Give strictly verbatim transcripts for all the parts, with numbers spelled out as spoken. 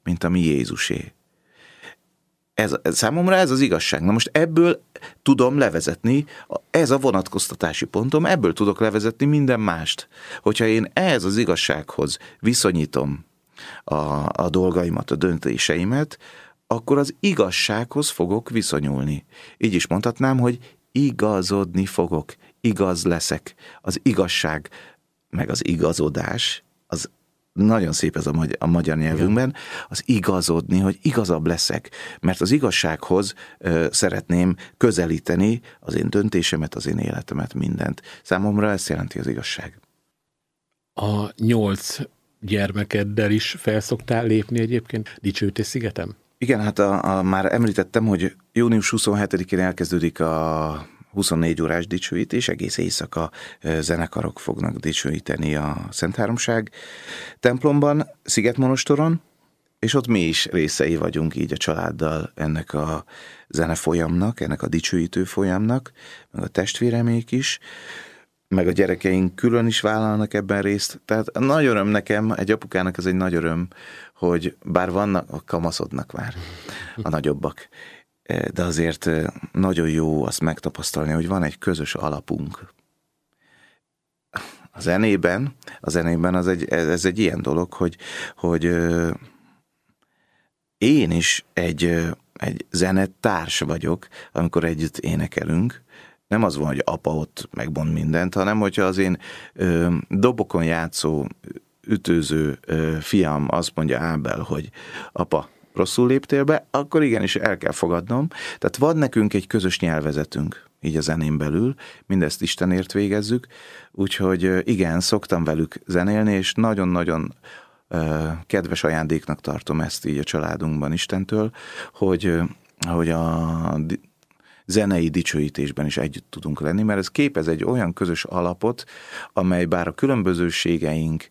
mint a mi Jézusé. Ez, számomra ez az igazság. Na most ebből tudom levezetni, ez a vonatkoztatási pontom, ebből tudok levezetni minden mást. Hogyha én ehhez az igazsághoz viszonyítom a, a dolgaimat, a döntéseimet, akkor az igazsághoz fogok viszonyulni. Így is mondhatnám, hogy igazodni fogok, igaz leszek. Az igazság, meg az igazodás, az nagyon szép ez a magyar, a magyar nyelvünkben, az igazodni, hogy igazabb leszek, mert az igazsághoz ö, szeretném közelíteni az én döntésemet, az én életemet, mindent. Számomra ezt jelenti az igazság. A nyolc gyermekeddel is felszoktál lépni egyébként Dicsőítés szigeten? Igen, hát a, a, már említettem, hogy június huszonhetedikén elkezdődik a huszonnégy órás dicsőítés, egész éjszaka zenekarok fognak dicsőíteni a Szentháromság templomban, Szigetmonostoron, és ott mi is részei vagyunk így a családdal ennek a zenefolyamnak, ennek a dicsőítő folyamnak, meg a testvéremék is, meg a gyerekeink külön is vállalnak ebben részt. Tehát nagy öröm nekem, egy apukának ez egy nagy öröm, hogy bár vannak, a kamaszodnak már a nagyobbak, de azért nagyon jó azt megtapasztalni, hogy van egy közös alapunk. A zenében, a zenében az egy, ez egy ilyen dolog, hogy, hogy én is egy, egy zenetárs vagyok, amikor együtt énekelünk. Nem az van, hogy apa ott megmond mindent, hanem hogyha az én ö, dobokon játszó, ütőző ö, fiam azt mondja Ábel, hogy apa, rosszul léptél be, akkor igenis el kell fogadnom. Tehát van nekünk egy közös nyelvezetünk, így a zenén belül, mindezt Istenért végezzük, úgyhogy igen, szoktam velük zenélni, és nagyon-nagyon uh, kedves ajándéknak tartom ezt így a családunkban Istentől, hogy, hogy a zenei dicsőítésben is együtt tudunk lenni, mert ez képez egy olyan közös alapot, amely bár a különbözőségeinkkel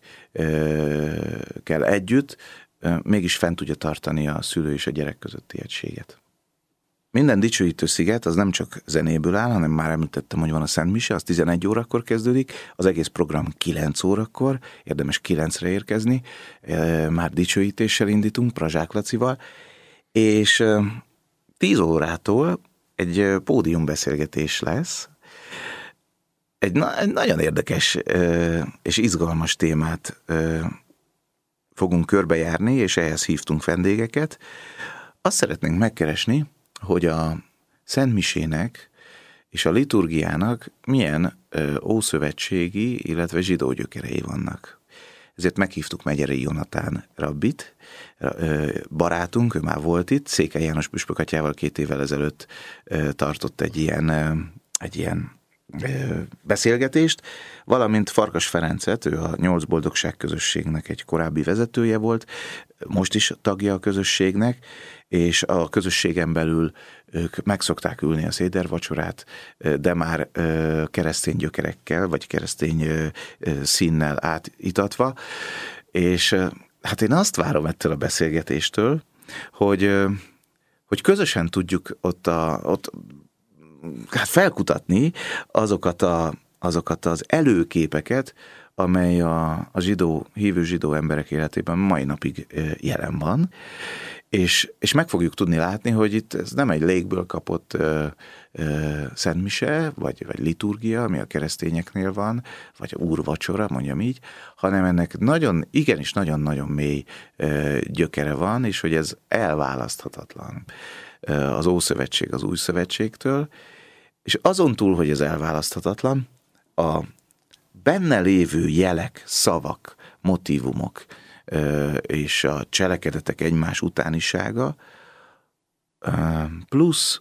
együtt, mégis fent tudja tartani a szülő és a gyerek közötti egységet. Minden dicsőítő sziget az nem csak zenéből áll, hanem már említettem, hogy van a Szent Mise, az tizenegy órakor kezdődik, az egész program kilenc órakor, érdemes kilencre érkezni, már dicsőítéssel indítunk, Prazsák Lacival, és tíz órától egy pódiumbeszélgetés lesz, egy, na- egy nagyon érdekes és izgalmas témát fogunk körbejárni, és ehhez hívtunk vendégeket. Azt szeretnénk megkeresni, hogy a Szent Misének és a liturgiának milyen ö, ószövetségi, illetve zsidó gyökerei vannak. Ezért meghívtuk Megyeri Jonatán rabbit, ö, barátunk, ő már volt itt, Székely János püspök atyával két évvel ezelőtt ö, tartott egy ilyen, ö, egy ilyen beszélgetést, valamint Farkas Ferencet, ő a Nyolc Boldogság közösségnek egy korábbi vezetője volt, most is tagja a közösségnek, és a közösségen belül ők meg szokták ülni a szédervacsorát, de már keresztény gyökerekkel, vagy keresztény színnel átitatva, és hát én azt várom ettől a beszélgetéstől, hogy, hogy közösen tudjuk ott, a, ott hát felkutatni azokat, a, azokat az előképeket, amely a, a zsidó, hívő zsidó emberek életében mai napig jelen van, és, és meg fogjuk tudni látni, hogy itt ez nem egy légből kapott ö, ö, szentmise, vagy, vagy liturgia, ami a keresztényeknél van, vagy úrvacsora, mondjam így, hanem ennek nagyon, igenis nagyon-nagyon mély ö, gyökere van, és hogy ez elválaszthatatlan ö, az Ószövetség az Új Szövetségtől, és azon túl, hogy ez elválaszthatatlan, a benne lévő jelek, szavak, motívumok és a cselekedetek egymás utánisága plusz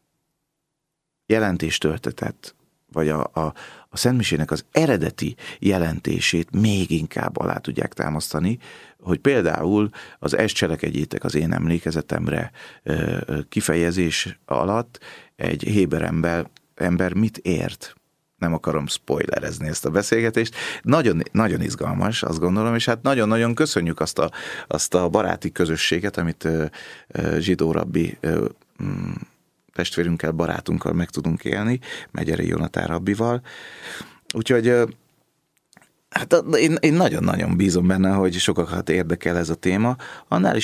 jelentéstöltetet, vagy a, a, a Szentmisének az eredeti jelentését még inkább alá tudják támasztani, hogy például az ezt cselekedjétek az én emlékezetemre kifejezés alatt egy héber ember, ember mit ért. Nem akarom spoilerezni ezt a beszélgetést. Nagyon, nagyon izgalmas, azt gondolom, és hát nagyon-nagyon köszönjük azt a, azt a baráti közösséget, amit uh, uh, zsidó rabbi uh, um, testvérünkkel, barátunkkal meg tudunk élni, Megyeri Jonatán rabbival. Úgyhogy uh, hát én, én nagyon-nagyon bízom benne, hogy sokakat érdekel ez a téma, annál is